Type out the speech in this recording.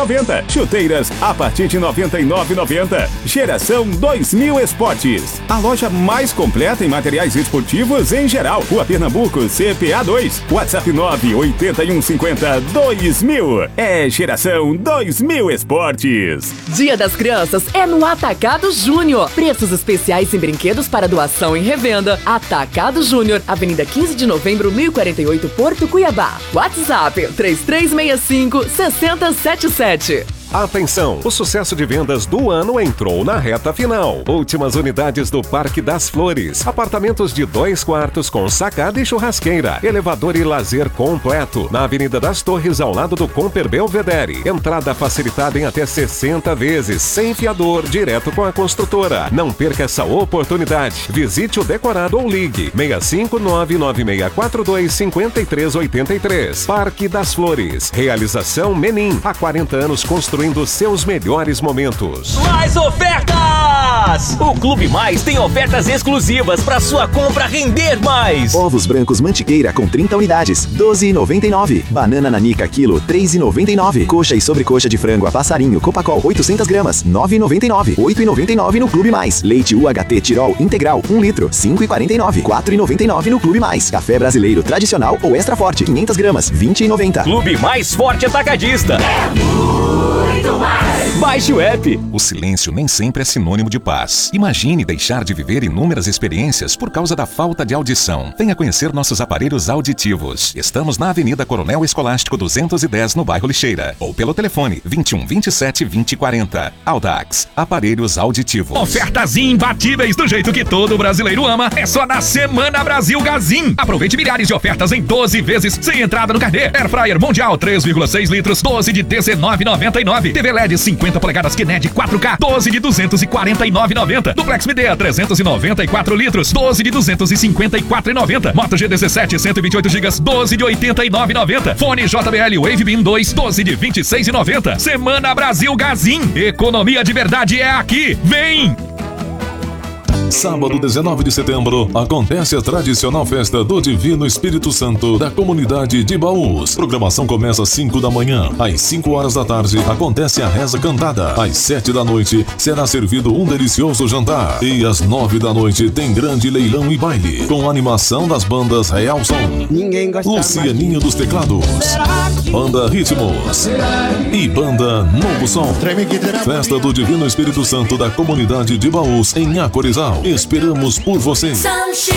99,90. Chuteiras a partir de 99,90. Geração 2000 Esportes. A loja mais completa em materiais esportivos em geral. Rua Pernambuco, CPA 2. WhatsApp 981502000. É Geração 2000 Esportes. Dia das Crianças é no Atacado Júnior. Preços especiais em brinquedos para doação e revenda. Atacado Júnior, Avenida 15 de Novembro, 1048, Porto Cuiabá. WhatsApp 3365-6077. Atenção! O sucesso de vendas do ano entrou na reta final. Últimas unidades do Parque das Flores. Apartamentos de 2 quartos com sacada e churrasqueira. Elevador e lazer completo. Na Avenida das Torres, ao lado do Comper Belvedere. Entrada facilitada em até 60 vezes, sem fiador, direto com a construtora. Não perca essa oportunidade. Visite o decorado ou ligue 65996425383. Parque das Flores. Realização Menin. Há 40 anos construindo seus melhores momentos. Mais ofertas! O Clube Mais tem ofertas exclusivas para sua compra render mais. Ovos brancos Mantiqueira com 30 unidades, R$12,99. Banana nanica quilo, R$3,99. Coxa e sobrecoxa de frango a passarinho Copacol 800 gramas, R$9,99. R$8,99 no Clube Mais. Leite UHT Tirol integral 1 litro, R$5,49. R$4,99 no Clube Mais. Café brasileiro tradicional ou extra forte 500 gramas, R$20,90. Clube Mais Forte Atacadista. Baixe o app. O silêncio nem sempre é sinônimo de paz. Imagine deixar de viver inúmeras experiências por causa da falta de audição. Venha conhecer nossos aparelhos auditivos. Estamos na Avenida Coronel Escolástico 210, no bairro Lixeira. Ou pelo telefone 21 27 20 40. Audax, aparelhos auditivos. Ofertas imbatíveis do jeito que todo brasileiro ama. É só na Semana Brasil Gazin. Aproveite milhares de ofertas em 12 vezes sem entrada no carnê. Air Fryer Mundial 3,6 litros, 12 de R$19,99. TV LED 50 polegadas Kinect 4K, 12 de R$249,90. Duplex Midea 394 litros, 12 de R$254,90. Moto G17 128 GB, 12 de R$89,90. Fone JBL Wave Beam 2, 12 de R$26,90. Semana Brasil Gazin. Economia de verdade é aqui. Vem! Sábado 19 de setembro, acontece a tradicional festa do Divino Espírito Santo da comunidade de Baús. Programação começa às 5 da manhã. Às 5 horas da tarde, acontece a reza cantada. Às 7 da noite, será servido um delicioso jantar. E às 9 da noite, tem grande leilão e baile, com animação das bandas Real Som, Lucianinho dos Teclados, Banda Ritmos e Banda Novo Som. Festa do Divino Espírito Santo da comunidade de Baús, em Acorizal. Esperamos por você.